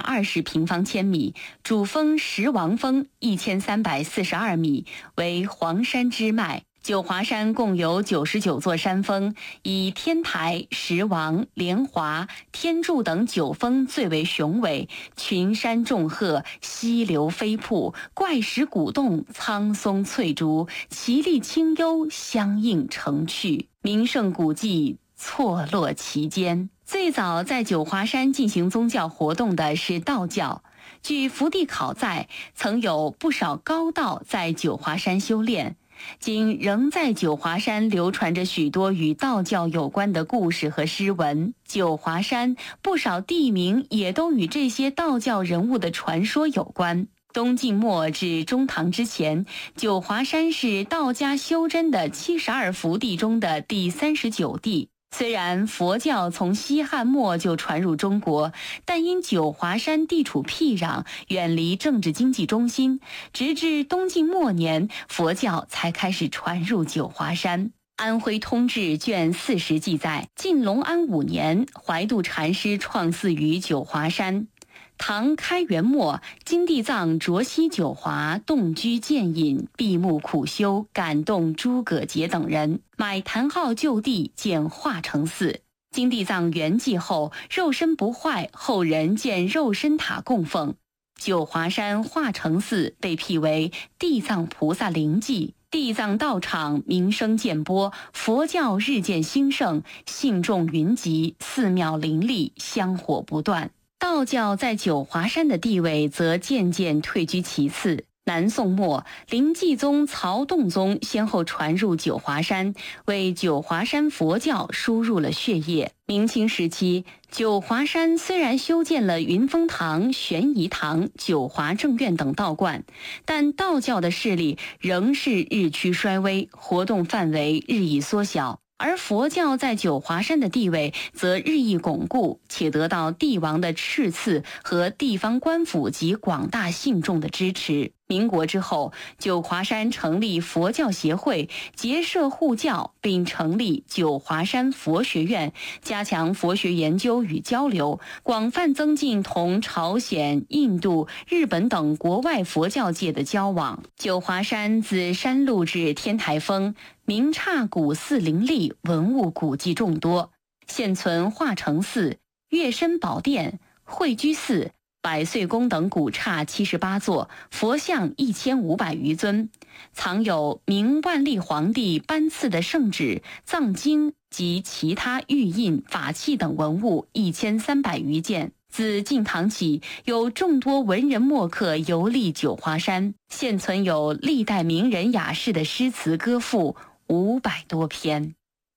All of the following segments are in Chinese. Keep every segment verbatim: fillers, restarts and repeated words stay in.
二十平方千米，主峰石王峰一千三百四十二米，为黄山支脉。九华山共有九十九座山峰，以天台、石王、莲华、天柱等九峰最为雄伟，群山众壑，溪流飞瀑，怪石古洞，苍松翠竹，奇丽清幽，相映成趣，名胜古迹错落其间。最早在九华山进行宗教活动的是道教。据福地考载，曾有不少高道在九华山修炼。今仍在九华山流传着许多与道教有关的故事和诗文。九华山不少地名也都与这些道教人物的传说有关。东晋末至中唐之前，九华山是道家修真的七十二福地中的第三十九地。虽然佛教从西汉末就传入中国，但因九华山地处僻壤，远离政治经济中心，直至东晋末年，佛教才开始传入九华山。安徽通志卷四十记载，晋隆安五年，怀度禅师创寺于九华山。唐开元末，金地藏着西九华，动居渐隐，闭目苦修，感动诸葛节等人，买坛号就地，建化成寺。金地藏圆寂后，肉身不坏，后人建肉身塔供奉。九华山化成寺被辟为地藏菩萨灵迹，地藏道场名声渐播，佛教日渐兴盛，信众云集，寺庙林立，香火不断。道教在九华山的地位则渐渐退居其次。南宋末，临济宗、曹洞宗先后传入九华山，为九华山佛教输入了血液。明清时期，九华山虽然修建了云峰堂、玄仪堂、九华正院等道观，但道教的势力仍是日趋衰微，活动范围日益缩小。而佛教在九华山的地位则日益巩固，且得到帝王的敕赐和地方官府及广大信众的支持。民国之后，九华山成立佛教协会，结社护教，并成立九华山佛学院，加强佛学研究与交流，广泛增进同朝鲜、印度、日本等国外佛教界的交往。九华山自山路至天台峰，名刹古寺林立，文物古迹众多，现存化成寺、月深宝殿、慧居寺、百岁宫等古刹七十八座，佛像一千五百余尊，藏有明万历皇帝颁赐的圣旨、藏经及其他玉印、法器等文物一千三百余件。自晋唐起，有众多文人墨客游历九华山，现存有历代名人雅士的诗词歌赋五百多篇。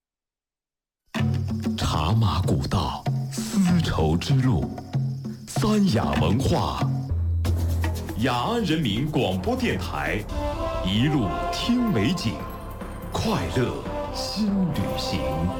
茶马古道，丝绸之路，三雅文化，雅安人民广播电台，一路听美景，快乐新旅行。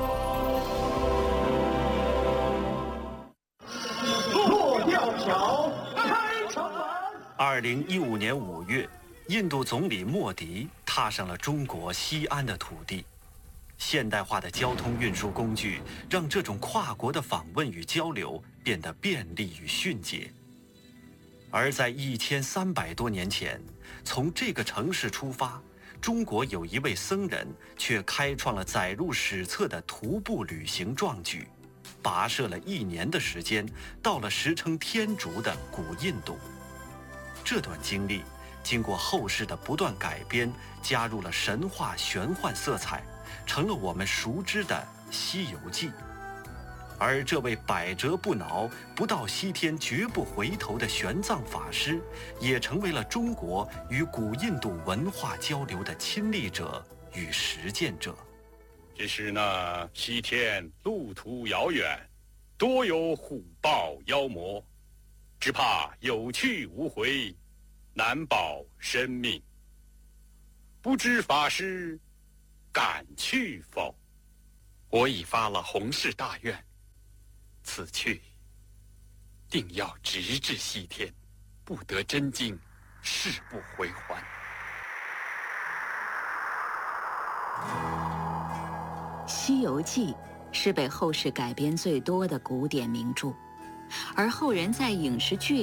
落吊桥，开城门。 二零一五年五月，印度总理莫迪踏上了中国西安的土地。现代化的交通运输工具让这种跨国的访问与交流变得便利与迅捷。而在一千三百多年前，从这个城市出发，中国有一位僧人却开创了载入史册的徒步旅行壮举，跋涉了一年的时间，到了时称天竺的古印度。这段经历经过后世的不断改编，加入了神话玄幻色彩，成了我们熟知的《西游记》。而这位百折不挠、不到西天绝不回头的玄奘法师，也成为了中国与古印度文化交流的亲历者与实践者。 只是那西天路途遥远，多有虎豹妖魔，只怕有去无回，难保生命。不知法师敢去否？ 我已发了弘誓大愿，此去定要直至西天，不得真经，誓不回还。 《西游记》是被后世改编最多的古典名著，而后人在影视剧